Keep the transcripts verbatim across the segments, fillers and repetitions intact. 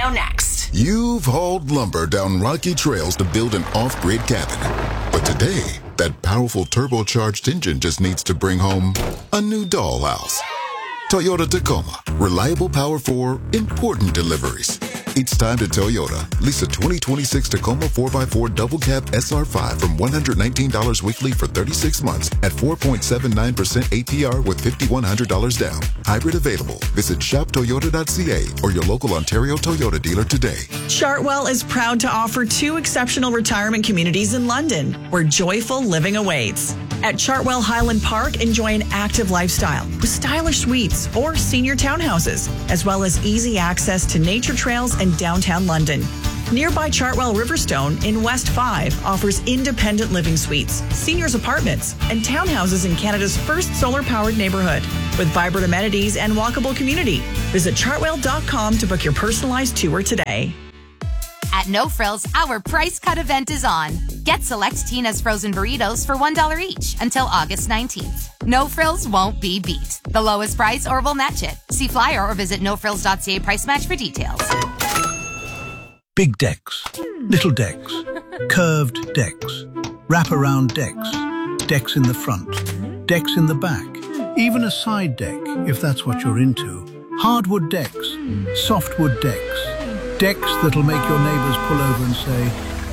Now next. You've hauled lumber down rocky trails to build an off-grid cabin. But today, that powerful turbocharged engine just needs to bring home a new dollhouse. Toyota Tacoma. Reliable power for important deliveries. It's time to Toyota. Lease a twenty twenty-six Tacoma four by four Double Cab S R five from one hundred nineteen dollars weekly for thirty-six months at four point seven nine percent A P R with five thousand one hundred dollars down. Hybrid available. Visit shop toyota dot c a or your local Ontario Toyota dealer today. Chartwell is proud to offer two exceptional retirement communities in London where joyful living awaits. At Chartwell Highland Park, enjoy an active lifestyle with stylish suites or senior townhouses, as well as easy access to nature trails and downtown London. Nearby Chartwell Riverstone in West five offers independent living suites, seniors apartments, and townhouses in Canada's first solar-powered neighborhood with vibrant amenities and walkable community. Visit chartwell dot com to book your personalized tour today. At No Frills, our price cut event is on. Get select Tina's frozen burritos for one dollar each until August nineteenth. No Frills won't be beat. The lowest price or we'll match it. See flyer or visit no frills dot c a price match for details. Big decks, little decks, curved decks, wraparound decks, decks in the front, decks in the back, even a side deck if that's what you're into. Hardwood decks, softwood decks, decks that'll make your neighbors pull over and say,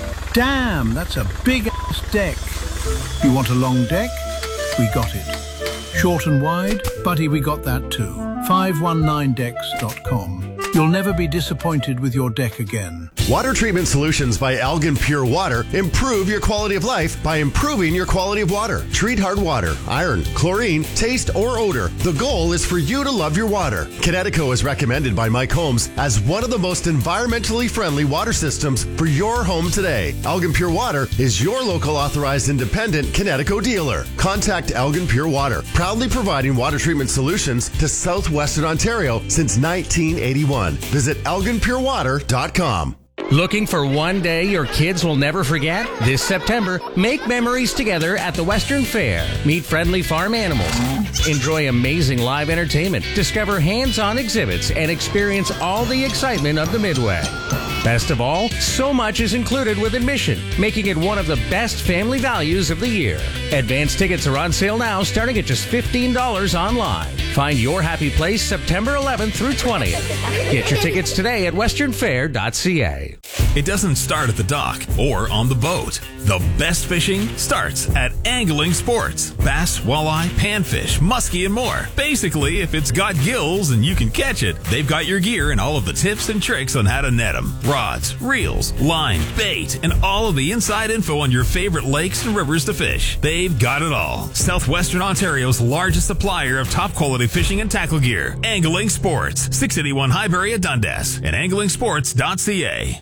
"Damn, that's a big-ass deck." You want a long deck? We got it. Short and wide? Buddy, we got that too. five one nine decks dot com. You'll never be disappointed with your deck again. Water treatment solutions by Elgin Pure Water improve your quality of life by improving your quality of water. Treat hard water, iron, chlorine, taste, or odor. The goal is for you to love your water. Kinetico is recommended by Mike Holmes as one of the most environmentally friendly water systems for your home today. Elgin Pure Water is your local authorized independent Kinetico dealer. Contact Elgin Pure Water, proudly providing water treatment solutions to southwestern Ontario since nineteen eighty-one. Visit elgin pure water dot com. Looking for one day your kids will never forget? This September, make memories together at the Western Fair. Meet friendly farm animals. Enjoy amazing live entertainment. Discover hands-on exhibits and experience all the excitement of the Midway. Best of all, so much is included with admission, making it one of the best family values of the year. Advance tickets are on sale now, starting at just fifteen dollars online. Find your happy place September eleventh through twentieth. Get your tickets today at western fair dot c a. It doesn't start at the dock or on the boat. The best fishing starts at Angling Sports. Bass, walleye, panfish, muskie, and more. Basically, if it's got gills and you can catch it, they've got your gear and all of the tips and tricks on how to net them. Rods, reels, line, bait, and all of the inside info on your favorite lakes and rivers to fish. They've got it all. Southwestern Ontario's largest supplier of top quality fishing and tackle gear. Angling Sports. six eighty-one Highbury at Dundas and angling sports dot c a.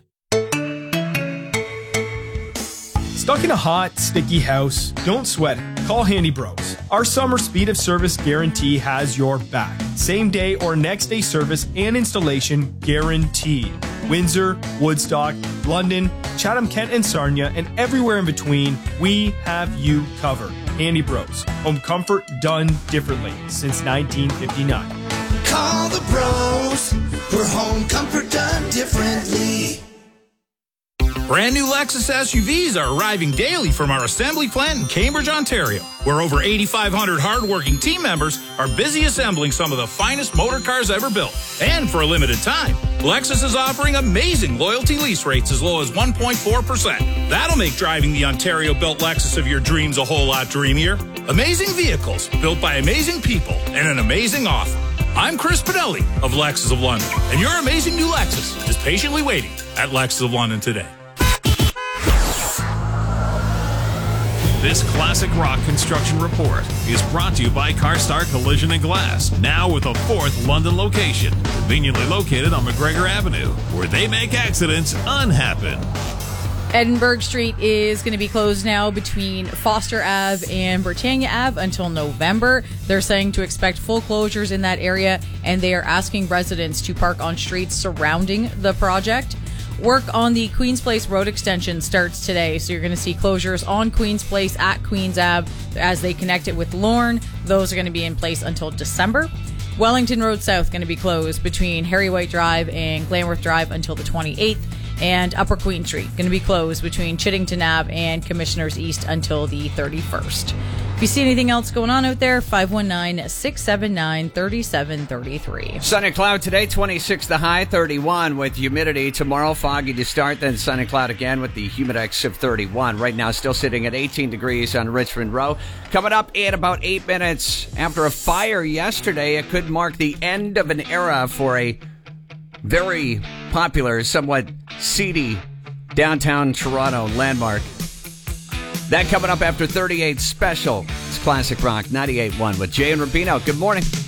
Stuck in a hot, sticky house? Don't sweat it. Call Handy Bros. Our summer speed of service guarantee has your back. Same day or next day service and installation guaranteed. Windsor, Woodstock, London, Chatham-Kent and Sarnia, and everywhere in between, we have you covered. Handy Bros. Home comfort done differently since nineteen fifty-nine. Call the bros for home comfort done differently. Brand new Lexus S U Vs are arriving daily from our assembly plant in Cambridge, Ontario, where over eighty-five hundred hardworking team members are busy assembling some of the finest motor cars ever built. And for a limited time, Lexus is offering amazing loyalty lease rates as low as one point four percent. That'll make driving the Ontario-built Lexus of your dreams a whole lot dreamier. Amazing vehicles built by amazing people and an amazing offer. I'm Chris Pinelli of Lexus of London, and your amazing new Lexus is patiently waiting at Lexus of London today. This classic rock construction report is brought to you by CarStar Collision and Glass, now with a fourth London location, conveniently located on McGregor Avenue, where they make accidents unhappen. Edinburgh Street is going to be closed now between Foster Ave and Britannia Ave until November. They're saying to expect full closures in that area, and they are asking residents to park on streets surrounding the project. Work on the Queen's Place Road extension starts today, so you're going to see closures on Queen's Place at Queen's Ave as they connect it with Lorne. Those are going to be in place until December. Wellington Road South going to be closed between Harry White Drive and Glanworth Drive until the twenty-eighth. And Upper Queen Street going to be closed between Chiddington Ave and Commissioners East until the thirty-first. If you see anything else going on out there, five one nine, six seven nine, three seven three three. Sun and cloud today, twenty-six the high, thirty-one with humidity. Tomorrow, foggy to start, then sun and cloud again with the humidex of thirty-one. Right now, still sitting at eighteen degrees on Richmond Row. Coming up in about eight minutes after a fire yesterday, it could mark the end of an era for a very popular, somewhat seedy downtown Toronto landmark. That coming up after thirty-eight special. It's Classic Rock ninety-eight point one with Jay and Rubino. Good morning.